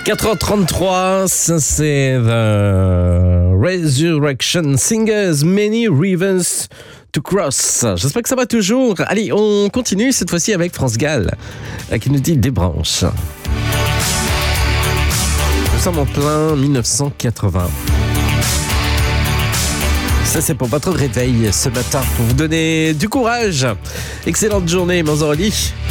4h33, ça c'est The Resurrection Singers, Many Rivers to Cross. J'espère que ça va toujours. Allez, on continue cette fois-ci avec France Gall, qui nous dit des branches. Nous sommes en plein 1980. Ça, c'est pour votre réveil ce matin, pour vous donner du courage. Excellente journée, Manzoroli.